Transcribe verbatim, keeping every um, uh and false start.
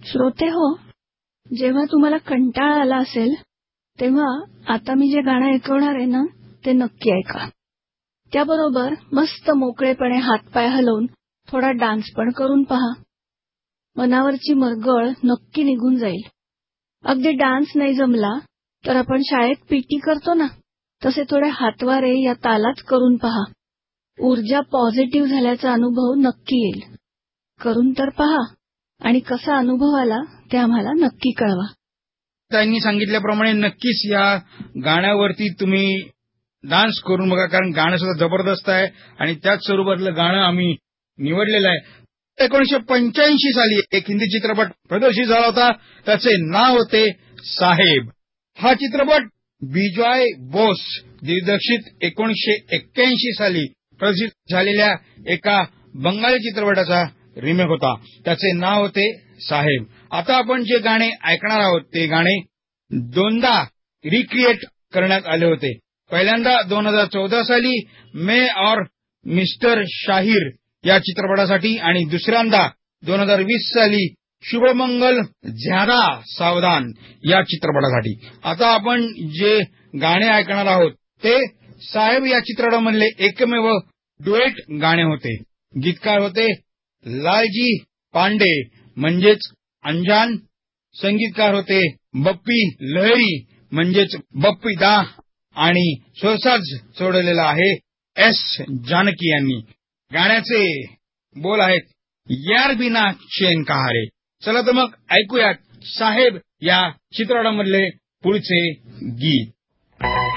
श्रोते हो, जेव्हा तुम्हाला कंटाळा आला असेल तेव्हा आता मी जे गाणं ऐकवणार आहे ना ते नक्की ऐका. त्याबरोबर मस्त मोकळेपणे हातपाय हलवून थोडा डान्स पण करून पहा. मनावरची मरगळ नक्की निघून जाईल. अगदी डान्स नाही जमला तर आपण शाळेत पीटी करतो ना, तसे थोडे हातवारे या तालात करून पहा. ऊर्जा पॉझिटिव्ह झाल्याचा अनुभव नक्की येईल. करून तर पहा आणि कसा अनुभव आला ते आम्हाला नक्की कळवा. त्यांनी सांगितल्याप्रमाणे नक्कीच या गाण्यावरती तुम्ही डान्स करून बघा, कारण गाणं सुद्धा जबरदस्त आहे आणि त्याच स्वरूपातलं गाणं आम्ही निवडलेलं आहे. एकोणीशे पंच्याऐंशी साली एक हिंदी चित्रपट प्रदर्शित झाला होता. त्याचे नाव होते साहेब. हा चित्रपट बिजॉय बोस दिग्दर्शित एकोणीशे एक्क्याऐंशी साली प्रदर्शित झालेल्या एका बंगाली चित्रपटाचा रिमेक होता. त्याचे नाव होते साहेब. आता आपण जे गाणे ऐकणार आहोत ते गाणे दोनदा रिक्रिएट करण्यात आले होते. पहिल्यांदा दोन हजार चौदा साली मैं और मिस्टर शाहीर या चित्रपटासाठी आणि दुसऱ्यांदा दोन हजार वीस साली शुभमंगल ज्यादा सावधान या चित्रपटासाठी. आता आपण जे गाणे ऐकणार आहोत ते साहेब या चित्रपटामधले एकमेव डुएट गाणे होते. गीतकार होते लालजी पांडे म्हणजेच अंजान. संगीतकार होते बप्पी लहरी म्हणजेच बप्पी दा आणि स्वरसाज सोडलेला आहे एस जानकी यांनी. गाण्याचे बोल आहेत यार बिना चैन कहा रे. चला तर मग ऐकूयात साहेब या चित्रपटामधले पुढचे गीत.